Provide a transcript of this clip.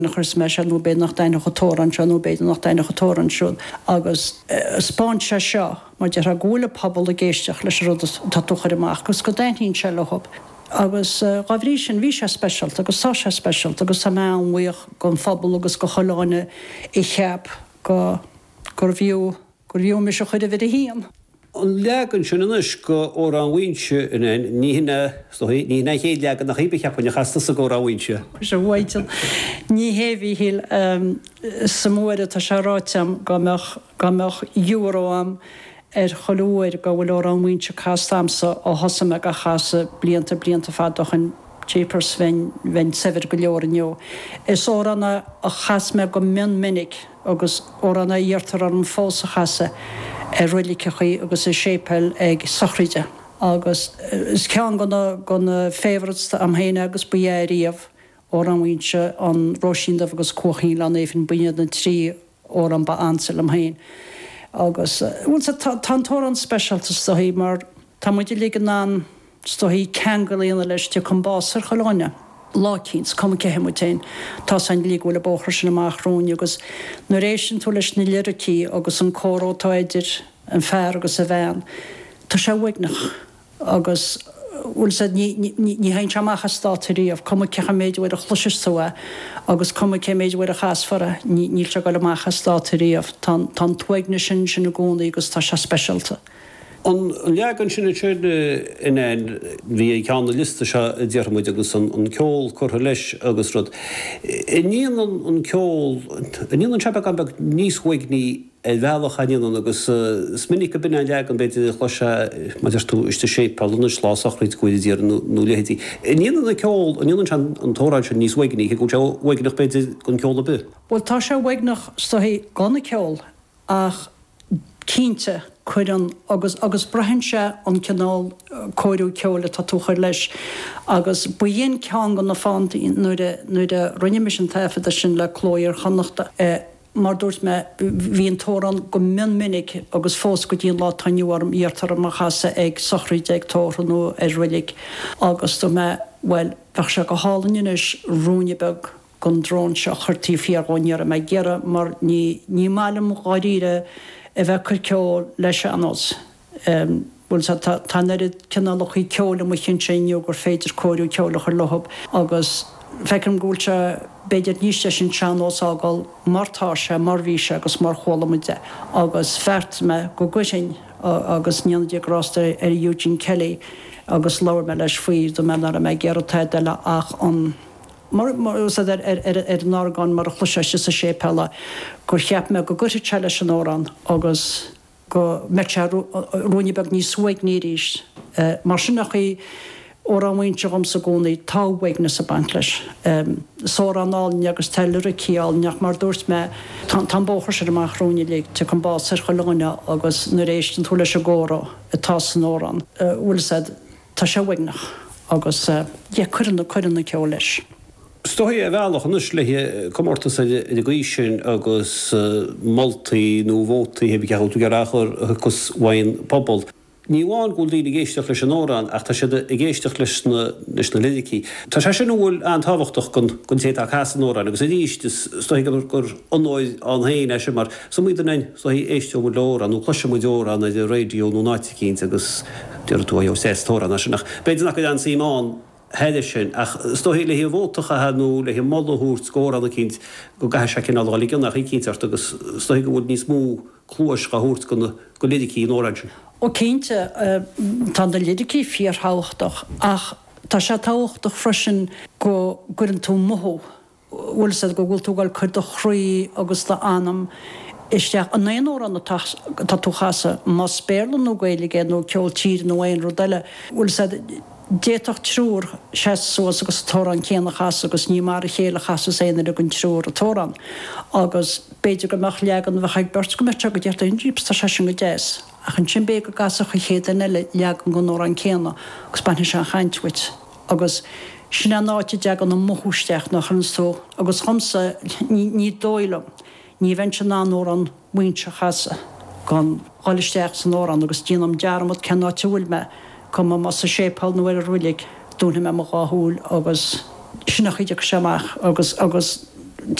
nach chus me se nó bé nach daine chotóran se nó béidir nach daine chotóran siún agus spáint se seo mar de a ggóla pobl a géisteach leis rud táúchar amach gus go daithín se lehop. Agus gáhrí sin bhí se specialt agus tá se specialt agus sa me anhuioch gon fabal agus go choláine I cheap gur bhíú me se chuide bhid a híam. An legan sin inis go ó an bhaintse ní hé legan nach híbe cheappaine chasta sa go an bhaintse. Se bhaitil ní héhí híl samúide tá se ráiteam gomeach euro choúir go bhfuil an bhaintse chaámsa ó thosa a chaasa blianta fádoch an Japers ven sever go leorniu. Is óranna a chas me go minic agus óranna dheartar an fósa chasa rulicechaí agus I sépel ag sochríide. Agus is cean gona févrats am héine agus buéiríomh ó an bhaintse an Roisíndamh agus Cóchaí an éfinn buine an trí ó an ba ansel am héin. Agus bhfuil sa tantóran specialtas stohí mar tá muidir ligan ná stohí ceangalíonna leis te chun básar choláine. Lácíns cum cehemutéin tá san líghfuil a bóchar sin amachróin agus nuair éis sin tú leis na lirití agus an córótáidir an fearr agus a bhean. Tá sé bhuiignach agus bhfuil sa ní hain seamachcha státaríomh cum cecha méidhfuir a chluisiúa agus cum ce méidhfuir a chasfara níl se go amachcha státaríomh tá tuaigna sin sin na gcónaí agus tá se specialta. An legan sinna tíirne in bhí ceanna lista se dearmid agus an ceol chutha leis agus rud. Níon an ceol níon an tepa gan beag níos huigní bhealach aíon agus sminnig go bin legan beidir chluise maidir tú iste sépal an slásachrid goidir nó lehétí. Níon an ceol níon an tóráin sin níos huigní, go huignach beidir gon ceola bu. Bhil tá sé huignach stohí ganna ceol ach cínte chuidan agus brehanse an cinál cóirú ceola tá túchar leis agus buon cean gan na fáint nuair de rinne mis an taifeada sin le chlóir chanachta mar dúirt me bhíon tóran go minic agus fós go dtíon lá taniuarm íartar a chaasa ag sochríide ag tóranú rilig agus do me bhfuil bheith se go hálanis rúnebeg gon drón se chuirtíí fiarháinear a me ggéire mar ní málam gáíre a bheith chur ceol leis anós. Bhfuil sa tanid cinálachí ceola mu chin séniu gur féidir cóirú ceola chu lehab agus fecinn gúilte beidir níos sin seanós ágáil martá se mar bhí se agus mar cholamuide agus fert me go gusin agus níanaírásta Eugene Kelly agus leir me leis faoir do menar a me ggéirtá deile ach an mar nágan mar a chluise sa sépela gur cheap me go gurir teile an órán agus go mete rúnibeg ní suig níríist. Mar sin nach í óráhainte gom sa gcónaí táhaigna sa bank leis. Sóránáilne agus teilire cíáilneach mar dúirt me tá bóchar se amach rúne lé te chun básar choláine agus nuair éis an tú leis a ggórá atá san órán. Bhfuil tá sé bhuignach agus chuanna ceol leis. Stohi bhealach an islethe comórtas a gaisin agus moltaí nó bhótaí heb ceú garachar chus bhain pobl. Ní bháin gúil dína géisteach leis an órán ach tá siad i géisteach leis na lidicí. Tá sé sin bhfuil an táhachtach gon sé a chas an órán, agus a díist stohi gur anóid an héin eisi mar sa muid an stohi éiste bhfuil lórán nó chluise muid órán idir radio nó náiticíns agus deir tú a 6 tóran sinach. Beidir nach an síán heidir sin ach stohí le hí bhótacha hanú le hí mollúirt scór an cinint go gaithe se cin áí gannach í cinart agus stohí go bhfuil níos mú clúis go thuirt go lidicí in óráin. Ó cínte tá na lidicí fíorthachtach ach tá sé táhachtach freisin go gurann tú mothó bhfuil sé go bhfuil tú gáil chuir do chruí agus tá anam isteach an éon óra tá tú chaasa má spéirlan nó gaelige nó ceol tír nó éon rudeile bhfuil sé déach trúr sé suas agus tóran céanna chas agus ní mar chéile chasú éanaar a gon trúr a tóran. Agus beidir go meach legan bheit ag bert go mete go deirta in ddíps tá sé sin go déis. A chun sin bé go gasach chéad eile legan go nóir an céanna agus banne se an chainthuiit. Agus sin an áte deag an mothúisteach nach an tó agus chumsa ní dóilem. Ní bhain se ná nóir an muinte chasa gan gáilisteach san órán agus díanam dearamod cenáte bhfuil me cum mas a sépal nó ar ruúlig dúna me gáthúil agus sinach idir semach agus